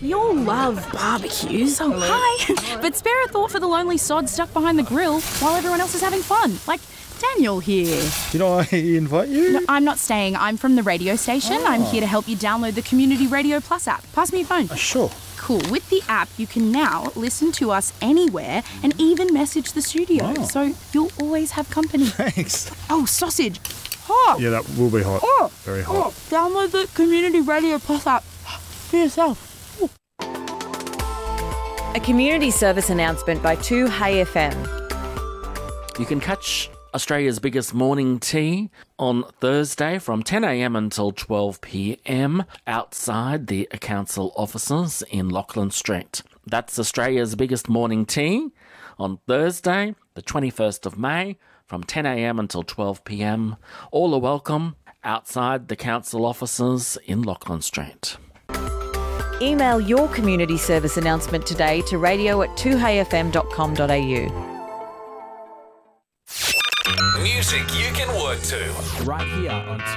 We all love barbecues. Oh, hi. But spare a thought for the lonely sod stuck behind the grill while everyone else is having fun. Like Daniel here. Did I invite you? No, I'm not staying. I'm from the radio station. Oh. I'm here to help you download the Community Radio Plus app. Pass me your phone. Sure. Cool. With the app, you can now listen to us anywhere and even message the studio. Oh. So you'll always have company. Thanks. Oh, sausage. Hot. Yeah, that will be hot. Oh. Very hot. Download the Community Radio Plus app for yourself. A community service announcement by 2Hey FM. You can catch Australia's biggest morning tea on Thursday from 10 a.m. until 12 p.m. outside the council offices in Lachlan Street. That's Australia's biggest morning tea on Thursday, the 21st of May, from 10 a.m. until 12 p.m. All are welcome outside the council offices in Lachlan Street. Email your community service announcement today to radio@2heyfm.com.au. Music you can work to. Right here on